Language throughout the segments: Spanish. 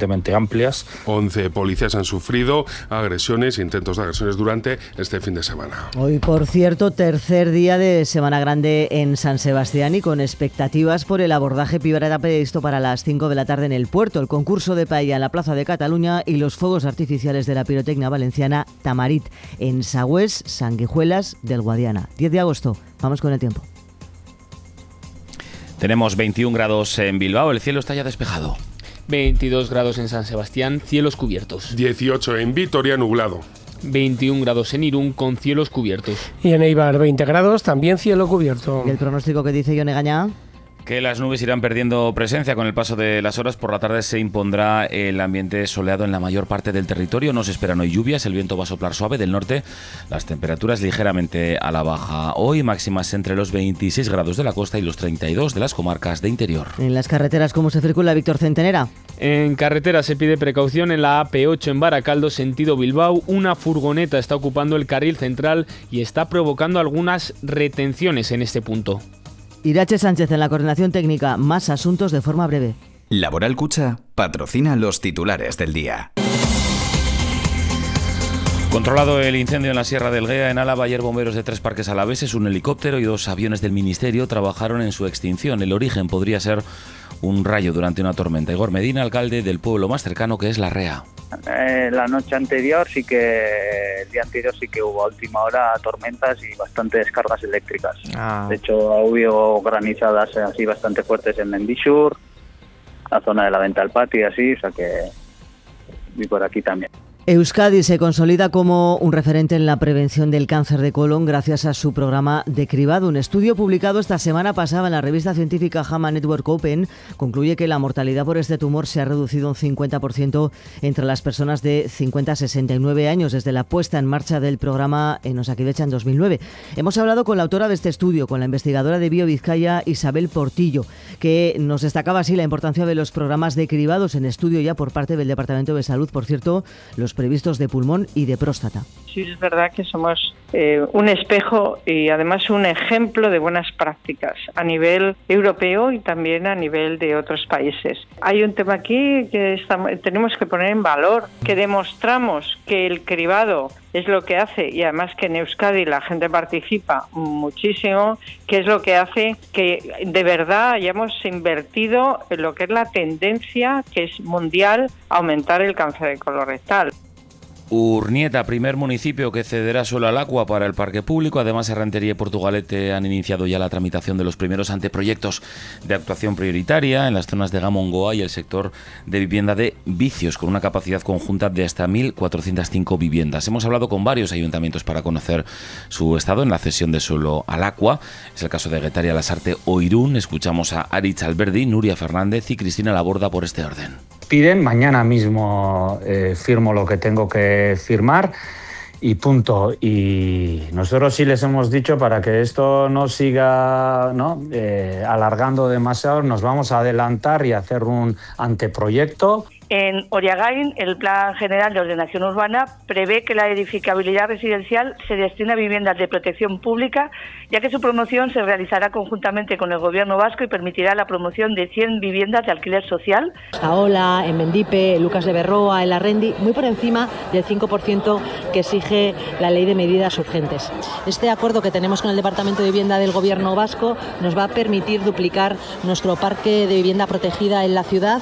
suficientemente amplias. 11 policías han sufrido agresiones, intentos de agresiones durante este fin de semana. Hoy, por cierto, tercer día de Semana Grande en San Sebastián y con expectativas por el abordaje pirata previsto para las 5 de la tarde en el puerto, el concurso de paella en la Plaza de Cataluña y los fuegos artificiales de la pirotecnia valenciana Tamarit en Sagüés, Sanguijuelas del Guadiana. 10 de agosto. Vamos con el tiempo. Tenemos 21 grados en Bilbao, el cielo está ya despejado. 22 grados en San Sebastián, cielos cubiertos. 18 en Vitoria, nublado. 21 grados en Irún, con cielos cubiertos. Y en Eibar, 20 grados, también cielo cubierto. ¿Y el pronóstico que dice Ione Gañá? Que las nubes irán perdiendo presencia con el paso de las horas. Por la tarde se impondrá el ambiente soleado en la mayor parte del territorio. No se esperan hoy lluvias, el viento va a soplar suave del norte, las temperaturas ligeramente a la baja. Hoy máximas entre los 26 grados de la costa y los 32 de las comarcas de interior. En las carreteras, ¿cómo se circula, Víctor Centenera? En carretera se pide precaución en la AP8 en Baracaldo, sentido Bilbao. Una furgoneta está ocupando el carril central y está provocando algunas retenciones en este punto. Irache Sánchez en la coordinación técnica. Más asuntos de forma breve. Laboral Cucha patrocina los titulares del día. Controlado el incendio en la Sierra del Gea, en Álava, ayer bomberos de 3 parques alaveses, un helicóptero y 2 aviones del Ministerio trabajaron en su extinción. El origen podría ser un rayo durante una tormenta. Igor Medina, alcalde del pueblo más cercano, que es La Rea. La noche anterior el día anterior sí que hubo a última hora tormentas y bastantes descargas eléctricas. De hecho, hubo granizadas así bastante fuertes en Mendixur, la zona de la Venta al Patio y así, o sea que y por aquí también. Euskadi se consolida como un referente en la prevención del cáncer de colon gracias a su programa de cribado. Un estudio publicado esta semana pasada en la revista científica JAMA Network Open concluye que la mortalidad por este tumor se ha reducido un 50% entre las personas de 50 a 69 años desde la puesta en marcha del programa en Osakidetza en 2009. Hemos hablado con la autora de este estudio, con la investigadora de BioVizcaya, Isabel Portillo, que nos destacaba así la importancia de los programas de cribados en estudio ya por parte del Departamento de Salud. Por cierto, los previstos de pulmón y de próstata. Sí, es verdad que somos un espejo y además un ejemplo de buenas prácticas a nivel europeo y también a nivel de otros países. Hay un tema aquí que tenemos que poner en valor, que demostramos que el cribado es lo que hace, y además que en Euskadi la gente participa muchísimo, que es lo que hace que de verdad hayamos invertido en lo que es la tendencia, que es mundial, a aumentar el cáncer de colorectal. Urnieta, primer municipio que cederá suelo al Aqua para el parque público. Además, Errentería y Portugalete han iniciado ya la tramitación de los primeros anteproyectos de actuación prioritaria en las zonas de Gamongoa y el sector de vivienda de Vicios, con una capacidad conjunta de hasta 1.405 viviendas. Hemos hablado con varios ayuntamientos para conocer su estado en la cesión de suelo al Aqua. Es el caso de Getaria, Lasarte o Irún. Escuchamos a Aritz Alberdi, Nuria Fernández y Cristina Laborda por este orden. Piden, mañana mismo firmo lo que tengo que firmar y punto. Y nosotros sí les hemos dicho, para que esto no siga alargando demasiado, nos vamos a adelantar y hacer un anteproyecto. En Oriagain, el Plan General de Ordenación Urbana prevé que la edificabilidad residencial se destine a viviendas de protección pública, ya que su promoción se realizará conjuntamente con el Gobierno vasco y permitirá la promoción de 100 viviendas de alquiler social. Aola, en Mendipe, Lucas de Berroa, en Larrendi, muy por encima del 5% que exige la Ley de Medidas Urgentes. Este acuerdo que tenemos con el Departamento de Vivienda del Gobierno vasco nos va a permitir duplicar nuestro parque de vivienda protegida en la ciudad,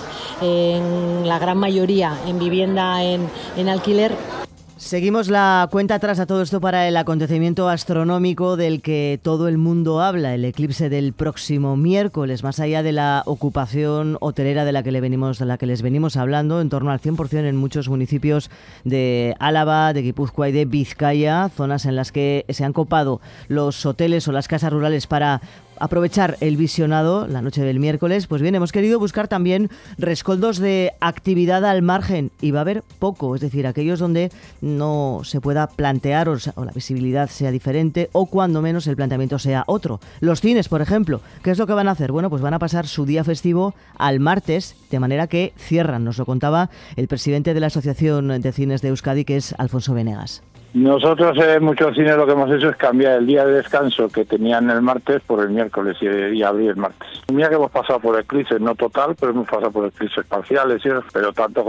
en la gran mayoría en vivienda en alquiler. Seguimos la cuenta atrás a todo esto para el acontecimiento astronómico del que todo el mundo habla, el eclipse del próximo miércoles. Más allá de la ocupación hotelera de la que les venimos hablando, en torno al 100% en muchos municipios de Álava, de Guipúzcoa y de Vizcaya, zonas en las que se han copado los hoteles o las casas rurales para aprovechar el visionado la noche del miércoles. Pues bien, hemos querido buscar también rescoldos de actividad al margen, y va a haber poco, es decir, aquellos donde no se pueda plantear o la visibilidad sea diferente, o cuando menos el planteamiento sea otro. Los cines, por ejemplo, ¿qué es lo que van a hacer? Bueno, pues van a pasar su día festivo al martes, de manera que cierran. Nos lo contaba el presidente de la Asociación de Cines de Euskadi, que es Alfonso Venegas. Nosotros en muchos cines lo que hemos hecho es cambiar el día de descanso que tenían el martes por el miércoles y abrir el martes. Mira que hemos pasado por eclipses, no total, pero hemos pasado por eclipses parciales, pero tanto